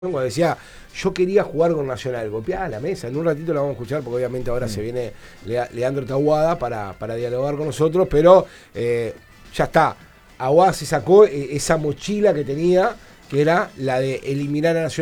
cuando decía, yo quería jugar con Nacional, golpeaba la mesa. En un ratito la vamos a escuchar porque obviamente ahora se viene Leandro Taboada para dialogar con nosotros, pero ya está. Aguada se sacó esa mochila que tenía, que era la de eliminar a Nacional.